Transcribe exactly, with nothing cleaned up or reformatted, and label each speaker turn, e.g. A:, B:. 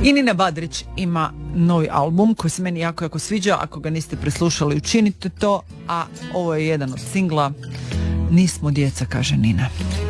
A: I Nina Badrić ima novi album koji se meni jako, jako sviđa. Ako ga niste preslušali, učinite to. A ovo je jedan od singla. Nismo djeca, kaže Nina.